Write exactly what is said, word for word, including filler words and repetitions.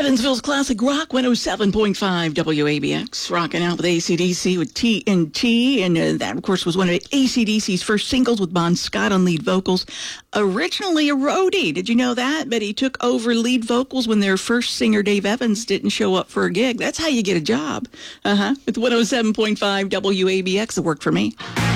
Evansville's Classic Rock one oh seven point five W A B X, rocking out with A C D C with T N T, and uh, that, of course, was one of A C D C's first singles with Bon Scott on lead vocals. Originally a roadie, did you know that? But he took over lead vocals when their first singer, Dave Evans, didn't show up for a gig. That's how you get a job. Uh-huh. With one oh seven point five W A B X, it worked for me.